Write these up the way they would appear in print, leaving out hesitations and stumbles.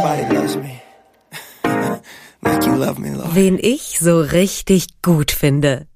Nobody loves me. Like you love me, Lord. Wen ich so richtig gut finde.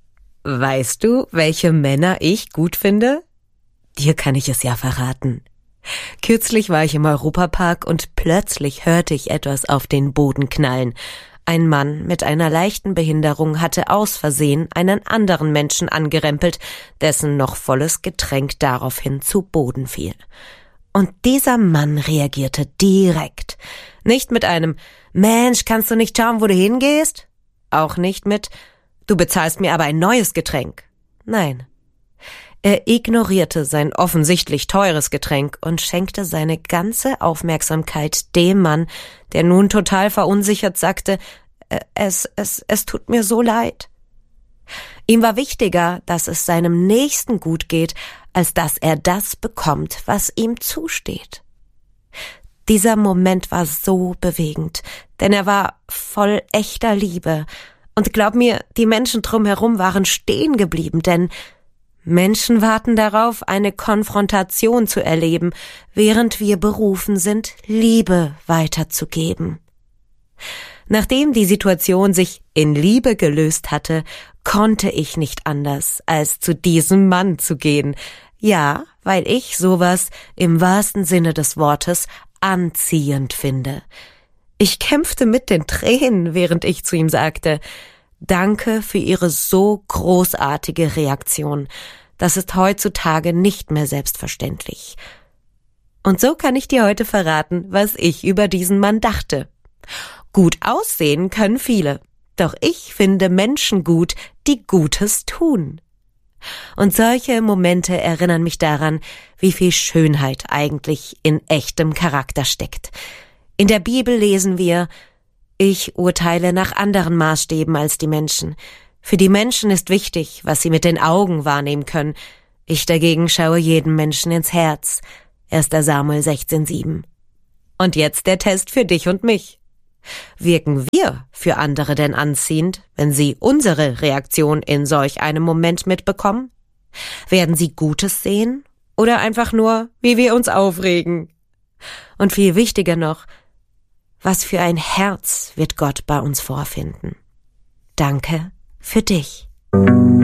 Weißt du, welche Männer ich gut finde? Dir kann ich es ja verraten. Kürzlich war ich im Europapark und plötzlich hörte ich etwas auf den Boden knallen. Ein Mann mit einer leichten Behinderung hatte aus Versehen einen anderen Menschen angerempelt, dessen noch volles Getränk daraufhin zu Boden fiel. Und dieser Mann reagierte direkt. Nicht mit einem »Mensch, kannst du nicht schauen, wo du hingehst?« Auch nicht mit »Du bezahlst mir aber ein neues Getränk«. Nein. Er ignorierte sein offensichtlich teures Getränk und schenkte seine ganze Aufmerksamkeit dem Mann, der nun total verunsichert sagte, es tut mir so leid. Ihm war wichtiger, dass es seinem Nächsten gut geht, als dass er das bekommt, was ihm zusteht. Dieser Moment war so bewegend, denn er war voll echter Liebe. Und glaub mir, die Menschen drumherum waren stehen geblieben, denn Menschen warten darauf, eine Konfrontation zu erleben, während wir berufen sind, Liebe weiterzugeben. Nachdem die Situation sich in Liebe gelöst hatte, konnte ich nicht anders, als zu diesem Mann zu gehen. Ja, weil ich sowas im wahrsten Sinne des Wortes anziehend finde. Ich kämpfte mit den Tränen, während ich zu ihm sagte, »Danke für Ihre so großartige Reaktion. Das ist heutzutage nicht mehr selbstverständlich.« Und so kann ich dir heute verraten, was ich über diesen Mann dachte. Gut aussehen können viele, doch ich finde Menschen gut, die Gutes tun. Und solche Momente erinnern mich daran, wie viel Schönheit eigentlich in echtem Charakter steckt. In der Bibel lesen wir, ich urteile nach anderen Maßstäben als die Menschen. Für die Menschen ist wichtig, was sie mit den Augen wahrnehmen können. Ich dagegen schaue jedem Menschen ins Herz. 1. Samuel 16,7. Und jetzt der Test für dich und mich. Wirken wir für andere denn anziehend, wenn sie unsere Reaktion in solch einem Moment mitbekommen? Werden sie Gutes sehen oder einfach nur, wie wir uns aufregen? Und viel wichtiger noch, was für ein Herz wird Gott bei uns vorfinden? Danke für dich.